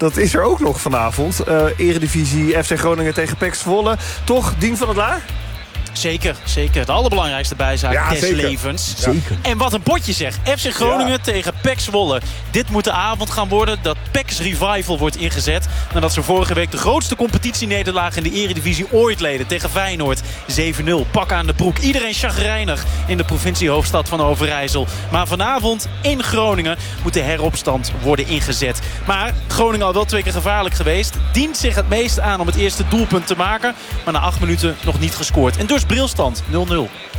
dat is er ook nog vanavond. Eredivisie FC Groningen tegen PEC Zwolle. Toch, Dien van het Laar? Zeker. Het allerbelangrijkste bijzaak des levens. Zeker. En wat een potje zeg. FC Groningen tegen PEC Zwolle. Dit moet de avond gaan worden dat PEC's revival wordt ingezet. Nadat ze vorige week de grootste competitienederlaag in de Eredivisie ooit leden. Tegen Feyenoord 7-0. Pak aan de broek. Iedereen chagrijnig in de provinciehoofdstad van Overijssel. Maar vanavond in Groningen moet de heropstand worden ingezet. Maar Groningen al wel 2 keer gevaarlijk geweest. Dient zich het meest aan om het eerste doelpunt te maken. Maar na 8 minuten nog niet gescoord. En dus brilstand 0-0.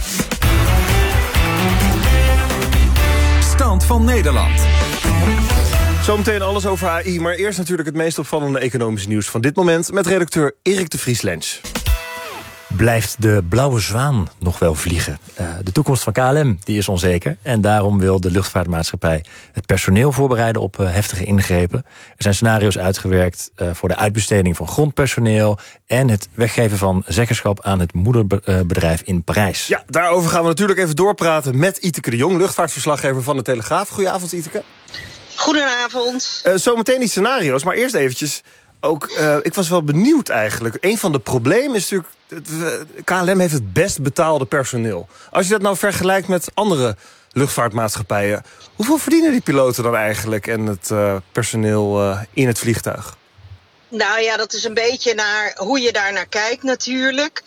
Stand van Nederland. Zometeen alles over AI, maar eerst natuurlijk het meest opvallende economische nieuws van dit moment met redacteur Erik de Vries-Lens. Blijft de blauwe zwaan nog wel vliegen? De toekomst van KLM die is onzeker. En daarom wil de luchtvaartmaatschappij het personeel voorbereiden op heftige ingrepen. Er zijn scenario's uitgewerkt voor de uitbesteding van grondpersoneel en het weggeven van zeggenschap aan het moederbedrijf in Parijs. Ja, daarover gaan we natuurlijk even doorpraten met Iteke de Jong, luchtvaartverslaggever van de Telegraaf. Goedenavond, Iteke. Goedenavond. Zometeen die scenario's, maar eerst eventjes. Ook, ik was wel benieuwd eigenlijk. Een van de problemen is natuurlijk, KLM heeft het best betaalde personeel. Als je dat nou vergelijkt met andere luchtvaartmaatschappijen, hoeveel verdienen die piloten dan eigenlijk en het personeel in het vliegtuig? Nou ja, dat is een beetje naar hoe je daar naar kijkt natuurlijk.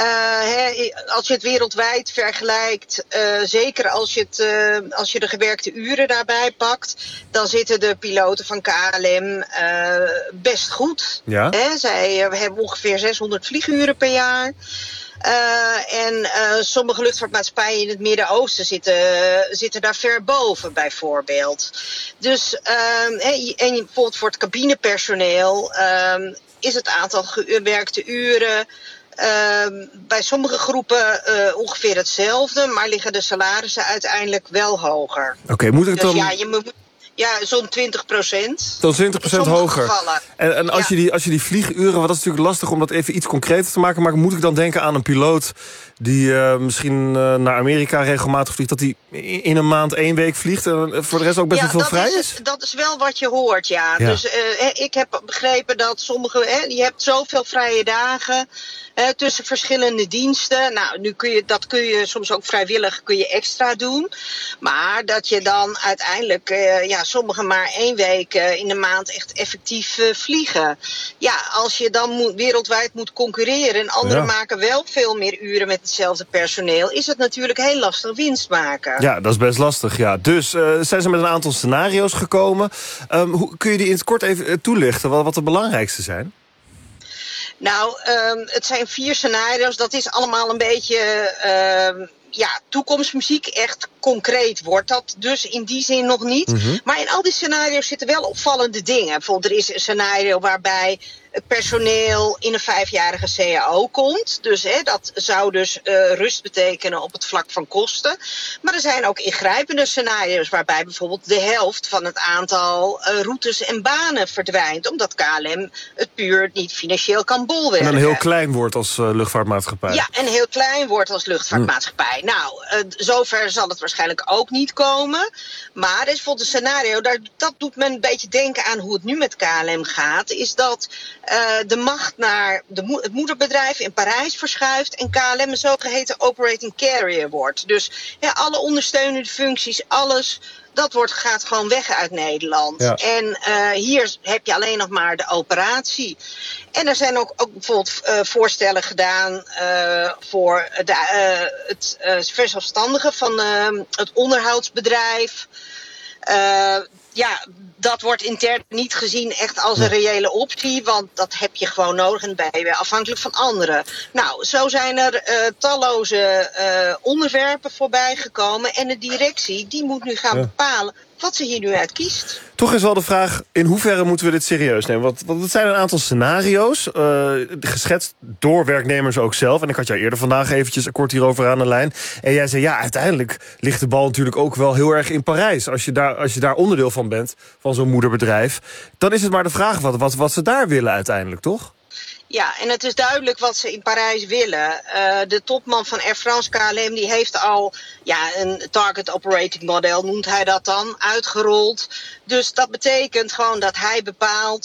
Als je het wereldwijd vergelijkt, zeker als je de gewerkte uren daarbij pakt, dan zitten de piloten van KLM best goed. Ja? Zij hebben ongeveer 600 vlieguren per jaar. En sommige luchtvaartmaatschappijen in het Midden-Oosten zitten daar ver boven, bijvoorbeeld. Dus, en bijvoorbeeld voor het cabinepersoneel is het aantal gewerkte uren bij sommige groepen ongeveer hetzelfde, maar liggen de salarissen uiteindelijk wel hoger. Oké, moet ik dan... Ja, zo'n 20%. Zo'n 20% hoger. Gevallen. En als je die vlieguren, want dat is natuurlijk lastig om dat even iets concreter te maken, maar moet ik dan denken aan een piloot die misschien naar Amerika regelmatig vliegt, dat hij in een maand 1 week vliegt en voor de rest ook best wel veel vrij is? Dat is wel wat je hoort, ja. Dus ik heb begrepen dat sommige, je hebt zoveel vrije dagen tussen verschillende diensten. Nou, dat kun je soms ook vrijwillig extra doen. Maar dat je dan uiteindelijk, sommigen maar 1 week in de maand echt effectief vliegen. Ja, als je dan wereldwijd moet concurreren en anderen maken wel veel meer uren met hetzelfde personeel, is het natuurlijk heel lastig winst maken. Ja, dat is best lastig, ja. Dus zijn ze met een aantal scenario's gekomen. Kun je die in het kort even toelichten, wat de belangrijkste zijn? Nou, het zijn 4 scenario's. Dat is allemaal een beetje toekomstmuziek. Echt concreet wordt dat dus in die zin nog niet. Mm-hmm. Maar in al die scenario's zitten wel opvallende dingen. Bijvoorbeeld er is een scenario waarbij het personeel in een 5-jarige CAO komt. Dus dat zou dus rust betekenen op het vlak van kosten. Maar er zijn ook ingrijpende scenario's waarbij bijvoorbeeld de helft van het aantal routes en banen verdwijnt. Omdat KLM het puur niet financieel kan bolwerken. En dan heel klein wordt als luchtvaartmaatschappij. Ja, en heel klein wordt als luchtvaartmaatschappij. Nou, zover zal het waarschijnlijk ook niet komen. Maar er is bijvoorbeeld een scenario, dat doet me een beetje denken aan hoe het nu met KLM gaat, is dat de macht naar het moederbedrijf in Parijs verschuift en KLM een zogeheten operating carrier wordt. Dus alle ondersteunende functies, alles, dat gaat gewoon weg uit Nederland. Ja. En hier heb je alleen nog maar de operatie. En er zijn ook bijvoorbeeld voorstellen gedaan voor het verzelfstandigen van het onderhoudsbedrijf. Dat wordt intern niet gezien echt als een reële optie, want dat heb je gewoon nodig en ben je weer afhankelijk van anderen. Nou, zo zijn er talloze onderwerpen voorbij gekomen en de directie die moet nu gaan bepalen wat ze hier nu uit kiest. Toch is wel de vraag, in hoeverre moeten we dit serieus nemen? Want het zijn een aantal scenario's, geschetst door werknemers ook zelf. En ik had jou eerder vandaag eventjes kort hierover aan de lijn. En jij zei, uiteindelijk ligt de bal natuurlijk ook wel heel erg in Parijs. Als je daar onderdeel van bent, van zo'n moederbedrijf, dan is het maar de vraag wat ze daar willen uiteindelijk, toch? Ja, en het is duidelijk wat ze in Parijs willen. De topman van Air France KLM die heeft al een target operating model, noemt hij dat dan, uitgerold. Dus dat betekent gewoon dat hij bepaalt